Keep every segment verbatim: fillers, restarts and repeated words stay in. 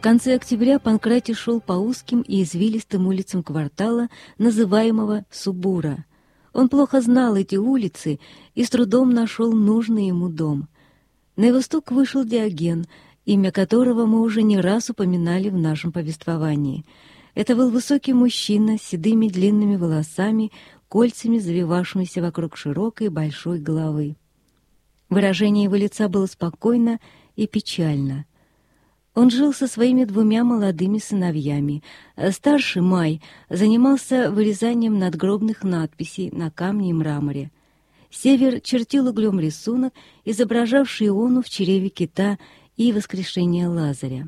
конце октября Панкратий шел по узким и извилистым улицам квартала, называемого Субура. Он плохо знал эти улицы и с трудом нашел нужный ему дом. На его стук вышел Диоген, имя которого мы уже не раз упоминали в нашем повествовании. Это был высокий мужчина с седыми длинными волосами, кольцами, завивавшимися вокруг широкой большой головы. Выражение его лица было спокойно и печально. Он жил со своими двумя молодыми сыновьями. Старший, Май, занимался вырезанием надгробных надписей на камне и мраморе. Север чертил углем рисунок, изображавший Иону в чреве кита и воскрешение Лазаря.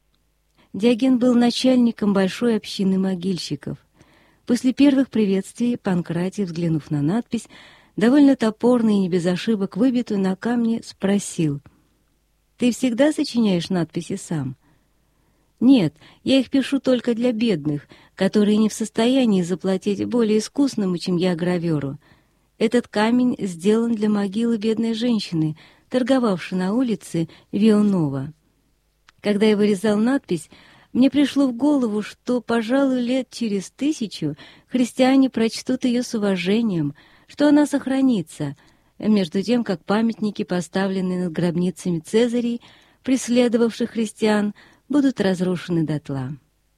Диоген был начальником большой общины могильщиков. После первых приветствий Панкратий, взглянув на надпись, довольно топорно и не без ошибок выбитую на камне, спросил: «Ты всегда сочиняешь надписи сам?» «Нет, я их пишу только для бедных, которые не в состоянии заплатить более искусному, чем я, граверу. Этот камень сделан для могилы бедной женщины, торговавшей на улице Вионова. Когда я вырезал надпись, мне пришло в голову, что, пожалуй, лет через тысячу христиане прочтут ее с уважением, что она сохранится, между тем, как памятники, поставленные над гробницами Цезарей, преследовавших христиан, будут разрушены дотла».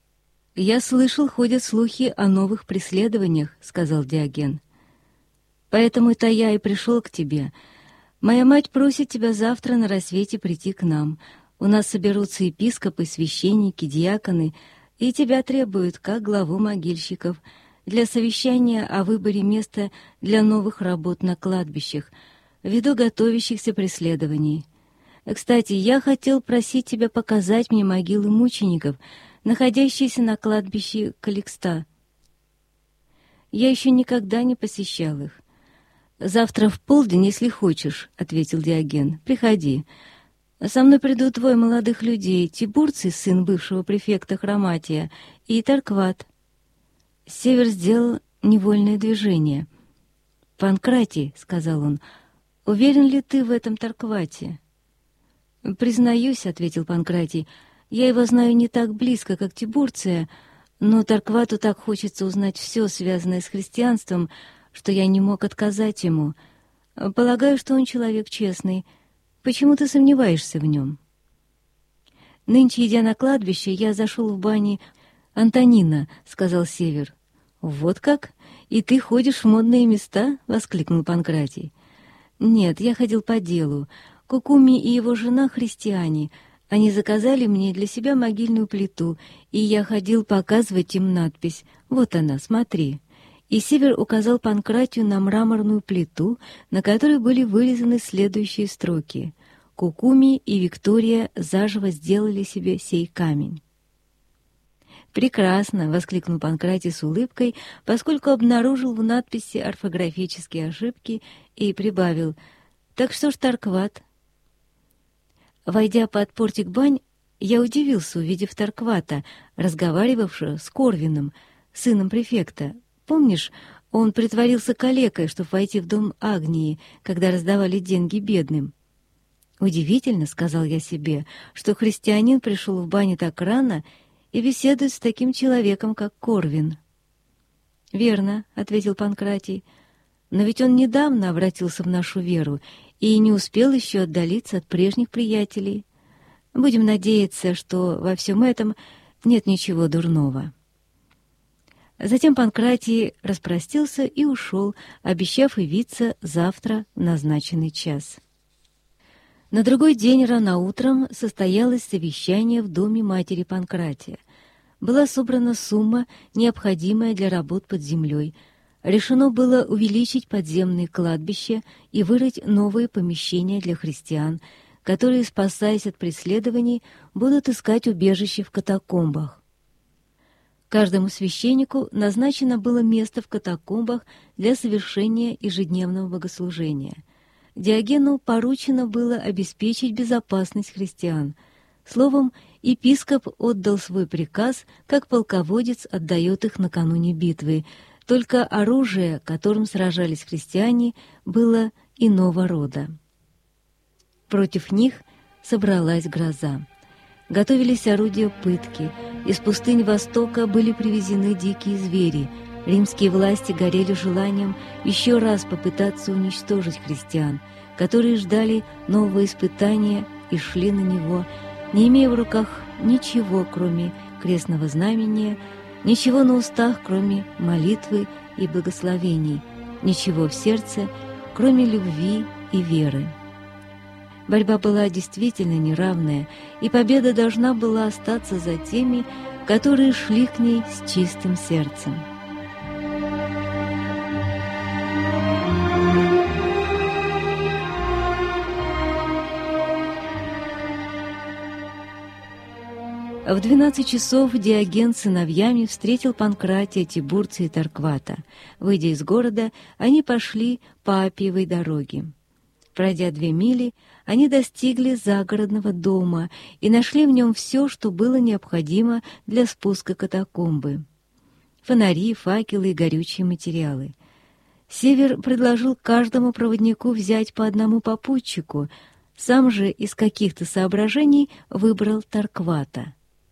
«Я слышал, ходят слухи о новых преследованиях», — сказал Диоген. «Поэтому-то я и пришел к тебе. Моя мать просит тебя завтра на рассвете прийти к нам. У нас соберутся епископы, священники, диаконы, и тебя требуют, как главу могильщиков, для совещания о выборе места для новых работ на кладбищах, ввиду готовящихся преследований. Кстати, я хотел просить тебя показать мне могилы мучеников, находящиеся на кладбище Каликста. Я еще никогда не посещал их. «Завтра в полдень, если хочешь», — ответил Диоген. «Приходи. Со мной придут двое молодых людей, Тибурций, сын бывшего префекта Хроматия, и Таркват». Север сделал невольное движение. «Панкратий», — сказал он, — «уверен ли ты в этом Тарквате?» «Признаюсь», — ответил Панкратий, — «я его знаю не так близко, как Тибурция, но Тарквату так хочется узнать все, связанное с христианством, что я не мог отказать ему. Полагаю, что он человек честный. Почему ты сомневаешься в нем?» «Нынче, идя на кладбище, я зашел в бани Антонина», — сказал Север. «Вот как? И ты ходишь в модные места?» — воскликнул Панкратий. «Нет, я ходил по делу. Кукуми и его жена христиане. Они заказали мне для себя могильную плиту, и я ходил показывать им надпись. Вот она, смотри». И Север указал Панкратию на мраморную плиту, на которой были вырезаны следующие строки: «Кукуми и Виктория заживо сделали себе сей камень». «Прекрасно!» — воскликнул Панкратий с улыбкой, поскольку обнаружил в надписи орфографические ошибки, и прибавил: «Так что ж Таркват?» Войдя под портик бань, я удивился, увидев Тарквата, разговаривавшего с Корвином, сыном префекта. Помнишь, он притворился калекой, чтобы войти в дом Агнии, когда раздавали деньги бедным. «Удивительно, — сказал я себе, — что христианин пришел в баню так рано и беседует с таким человеком, как Корвин». «Верно, — ответил Панкратий, — но ведь он недавно обратился в нашу веру и не успел еще отдалиться от прежних приятелей. Будем надеяться, что во всем этом нет ничего дурного». Затем Панкратий распростился и ушел, обещав явиться завтра в назначенный час. На другой день рано утром состоялось совещание в доме матери Панкратия. Была собрана сумма, необходимая для работ под землей. Решено было увеличить подземные кладбища и вырыть новые помещения для христиан, которые, спасаясь от преследований, будут искать убежище в катакомбах. Каждому священнику назначено было место в катакомбах для совершения ежедневного богослужения. Диогену поручено было обеспечить безопасность христиан. Словом, епископ отдал свой приказ, как полководец отдает их накануне битвы, только оружие, которым сражались христиане, было иного рода. Против них собралась гроза. Готовились орудия пытки. Из пустынь Востока были привезены дикие звери. Римские власти горели желанием еще раз попытаться уничтожить христиан, которые ждали нового испытания и шли на него, не имея в руках ничего, кроме крестного знамения, ничего на устах, кроме молитвы и благословений, ничего в сердце, кроме любви и веры. Борьба была действительно неравная, и победа должна была остаться за теми, которые шли к ней с чистым сердцем. В двенадцать часов Диоген с сыновьями встретил Панкратия, Тибурция и Торквата. Выйдя из города, они пошли по Аппиевой дороге. Пройдя две мили, они достигли загородного дома и нашли в нем все, что было необходимо для спуска катакомбы. Фонари, факелы и горючие материалы. Север предложил каждому проводнику взять по одному попутчику, сам же из каких-то соображений выбрал Торквата.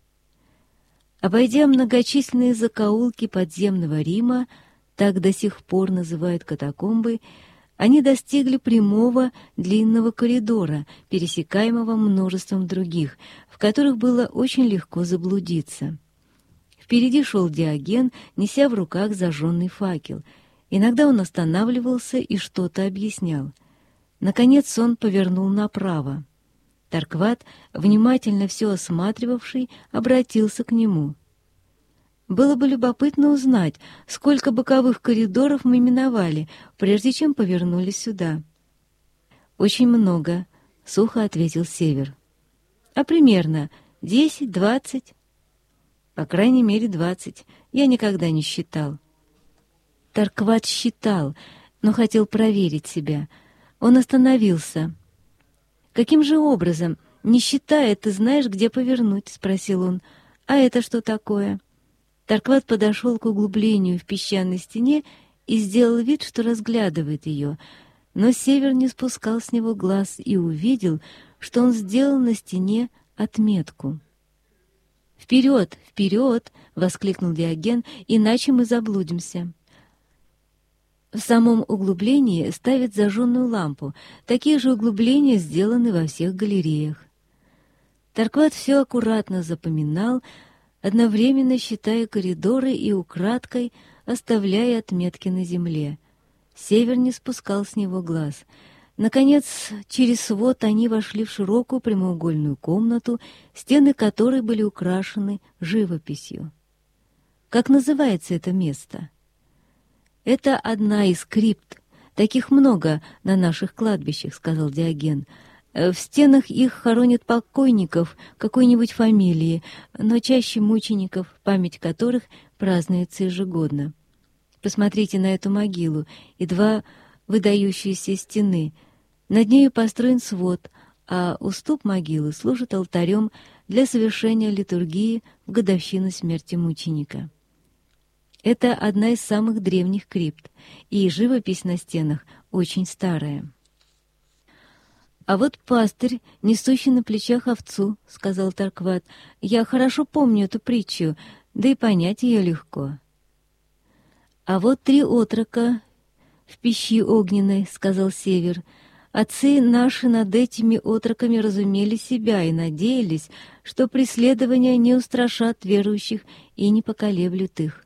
Обойдя многочисленные закоулки подземного Рима, так до сих пор называют катакомбы, они достигли прямого длинного коридора, пересекаемого множеством других, в которых было очень легко заблудиться. Впереди шел Диоген, неся в руках зажженный факел. Иногда он останавливался и что-то объяснял. Наконец он повернул направо. Торкват, внимательно все осматривавший, обратился к нему. «Было бы любопытно узнать, сколько боковых коридоров мы миновали, прежде чем повернули сюда». «Очень много», — сухо ответил Север. «А примерно десять, двадцать?» «По крайней мере, двадцать. Я никогда не считал». Торкват считал, но хотел проверить себя. Он остановился. «Каким же образом, не считая, ты знаешь, где повернуть?» — спросил он. «А это что такое?» Торкват подошел к углублению в песчаной стене и сделал вид, что разглядывает ее, но Север не спускал с него глаз и увидел, что он сделал на стене отметку. «Вперед, вперед!» — воскликнул Диоген, — «иначе мы заблудимся». В самом углублении ставят зажженную лампу. Такие же углубления сделаны во всех галереях. Торкват все аккуратно запоминал, одновременно считая коридоры и украдкой оставляя отметки на земле. Север не спускал с него глаз. Наконец, через свод они вошли в широкую прямоугольную комнату, стены которой были украшены живописью. «Как называется это место?» «Это одна из крипт. Таких много на наших кладбищах», — сказал Диоген. «В стенах их хоронят покойников какой-нибудь фамилии, но чаще мучеников, память которых празднуется ежегодно. Посмотрите на эту могилу и два выдающиеся стены. Над нею построен свод, а уступ могилы служит алтарем для совершения литургии в годовщину смерти мученика. Это одна из самых древних крипт, и живопись на стенах очень старая». «А вот пастырь, несущий на плечах овцу», — сказал Торкват. «Я хорошо помню эту притчу, да и понять ее легко». «А вот три отрока в пищи огненной», — сказал Север. «Отцы наши над этими отроками разумели себя и надеялись, что преследования не устрашат верующих и не поколеблют их».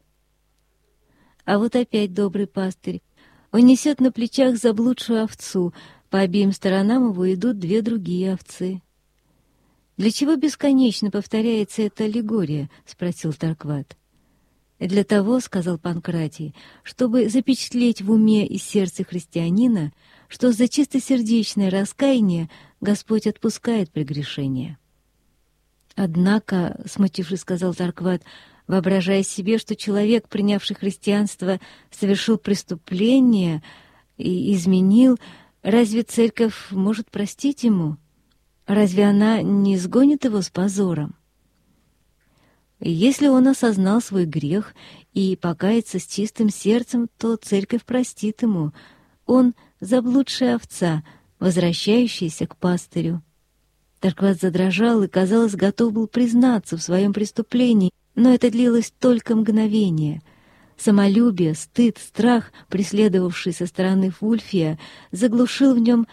«А вот опять добрый пастырь. Он несет на плечах заблудшую овцу, по обеим сторонам его идут две другие овцы». «Для чего бесконечно повторяется эта аллегория?» — спросил Торкват. «Для того, — сказал Панкратий, — чтобы запечатлеть в уме и сердце христианина, что за чистосердечное раскаяние Господь отпускает прегрешения». «Однако, — смутившись, сказал Торкват, — воображая себе, что человек, принявший христианство, совершил преступление и изменил, разве церковь может простить ему? Разве она не изгонит его с позором? Если он осознал свой грех и покается с чистым сердцем, то церковь простит ему. Он — заблудшая овца, возвращающаяся к пастырю». Таркват задрожал и, казалось, готов был признаться в своем преступлении, но это длилось только мгновение. Самолюбие, стыд, страх, преследовавший со стороны Вульфия, заглушил в нем